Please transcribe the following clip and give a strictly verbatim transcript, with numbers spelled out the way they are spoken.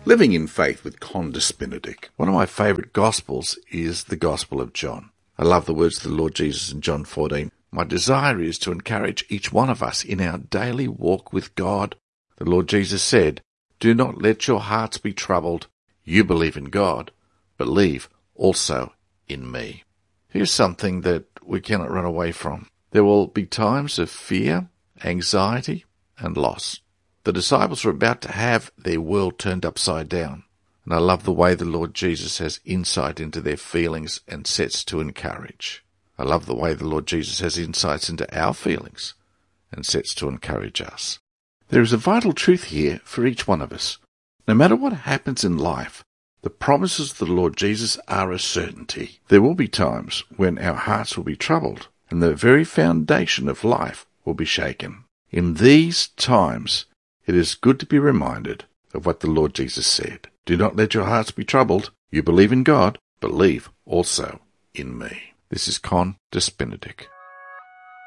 Living in Faith with Condas Benedict. One of my favourite Gospels is the Gospel of John. I love the words of the Lord Jesus in John fourteen. My desire is to encourage each one of us in our daily walk with God. The Lord Jesus said, "Do not let your hearts be troubled. You believe in God. Believe also in me." Here's something that we cannot run away from. There will be times of fear, anxiety, and loss. The disciples are about to have their world turned upside down. And I love the way the Lord Jesus has insight into their feelings and sets to encourage. I love the way the Lord Jesus has insights into our feelings and sets to encourage us. There is a vital truth here for each one of us. No matter what happens in life, the promises of the Lord Jesus are a certainty. There will be times when our hearts will be troubled and the very foundation of life will be shaken. In these times, it is good to be reminded of what the Lord Jesus said. Do not let your hearts be troubled. You believe in God, believe also in me. This is Condas Benedict.